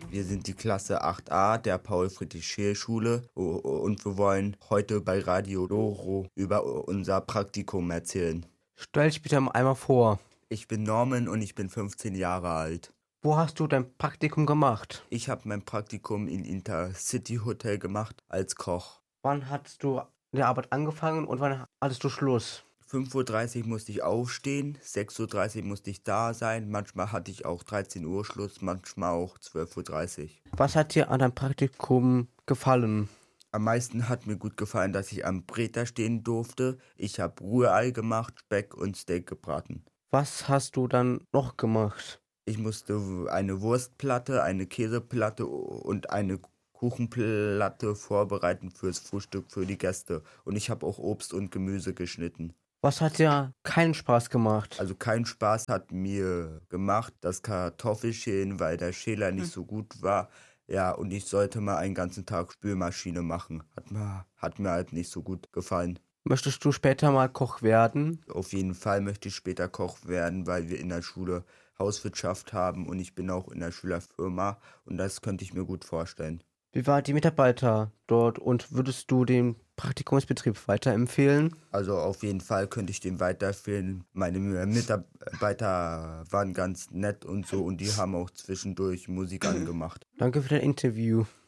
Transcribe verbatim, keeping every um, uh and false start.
Wir sind die Klasse acht a der Paul-Friedrich-Scheer-Schule und wir wollen heute bei Radio Doro über unser Praktikum erzählen. Stell dich bitte einmal vor. Ich bin Norman und ich bin fünfzehn Jahre alt. Wo hast du dein Praktikum gemacht? Ich habe mein Praktikum in Intercity Hotel gemacht als Koch. Wann hast du die Arbeit angefangen und wann hattest du Schluss? fünf Uhr dreißig musste ich aufstehen, sechs Uhr dreißig musste ich da sein, manchmal hatte ich auch dreizehn Uhr Schluss, manchmal auch zwölf Uhr dreißig. Was hat dir an deinem Praktikum gefallen? Am meisten hat mir gut gefallen, dass ich am Breter stehen durfte. Ich habe Rührei gemacht, Speck und Steak gebraten. Was hast du dann noch gemacht? Ich musste eine Wurstplatte, eine Käseplatte und eine Kuchenplatte vorbereiten fürs Frühstück für die Gäste. Und ich habe auch Obst und Gemüse geschnitten. Was hat dir keinen Spaß gemacht? Also keinen Spaß hat mir gemacht das Kartoffelschälen, weil der Schäler nicht so gut war. Ja, und ich sollte mal einen ganzen Tag Spülmaschine machen. Hat mir, hat mir halt nicht so gut gefallen. Möchtest du später mal Koch werden? Auf jeden Fall möchte ich später Koch werden, weil wir in der Schule Hauswirtschaft haben und ich bin auch in der Schülerfirma und das könnte ich mir gut vorstellen. Wie waren die Mitarbeiter dort und würdest du den Praktikumsbetrieb weiterempfehlen? Also auf jeden Fall könnte ich den weiterempfehlen. Meine Mitarbeiter waren ganz nett und so und die haben auch zwischendurch Musik angemacht. Danke für dein Interview.